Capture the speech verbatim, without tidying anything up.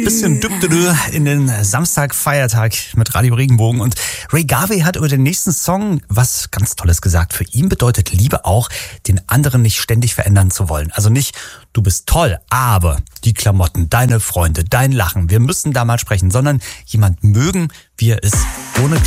bisschen dübdüdü in den Samstag-Feiertag mit Radio Regenbogen. Und Ray Garvey hat über den nächsten Song was ganz Tolles gesagt. Für ihn bedeutet Liebe auch, den anderen nicht ständig verändern zu wollen. Also nicht, du bist toll, aber die Klamotten, deine Freunde, dein Lachen, wir müssen da mal sprechen, sondern jemand mögen, wie er ist, ohne